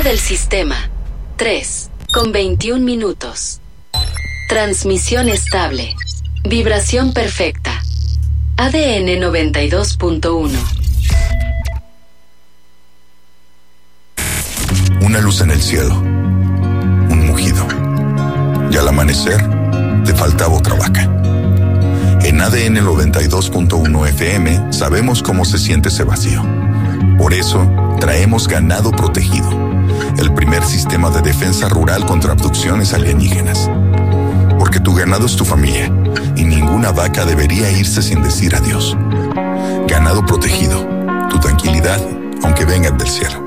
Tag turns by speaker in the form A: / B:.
A: del sistema. 3:21. Transmisión estable. Vibración perfecta. ADN 92.1.
B: Una luz en el cielo. Un mugido. Y al amanecer, te faltaba otra vaca. En ADN 92.1 FM sabemos cómo se siente ese vacío. Por eso, traemos Ganado Protegido, el primer sistema de defensa rural contra abducciones alienígenas. Porque tu ganado es tu familia y ninguna vaca debería irse sin decir adiós. Ganado Protegido, tu tranquilidad, aunque vengan del cielo.